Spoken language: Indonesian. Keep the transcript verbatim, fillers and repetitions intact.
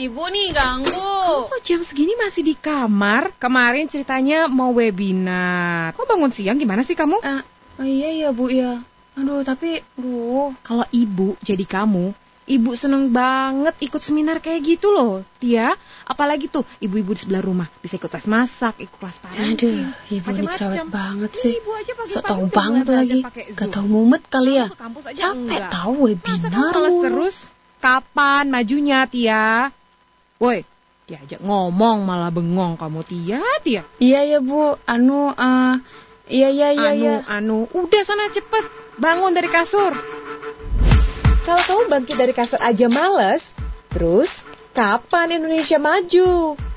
Ibu nih ganggu. Kamu kok jam segini masih di kamar? Kemarin ceritanya mau webinar. Kok bangun siang, gimana sih kamu? Uh, oh iya ya Bu ya. Aduh tapi, aduh. Kalau ibu jadi kamu, ibu seneng banget ikut seminar kayak gitu loh, Tia. Apalagi tuh ibu-ibu di sebelah rumah bisa ikut kelas masak, ikut kelas parenting. Aduh, ibu ini cerewet banget sih. Sok tahu banget lagi. Gak tahu mumet kali ya. Capek tahu webinar. Masa terus? Kapan majunya, Tia? Woi, diajak ngomong malah bengong kamu, Tia, Tia. Iya ya Bu, anu, uh, iya iya iya. Anu, ya. anu, udah sana cepet, bangun dari kasur. Kalau kamu bangkit dari kasur aja males, terus kapan Indonesia maju?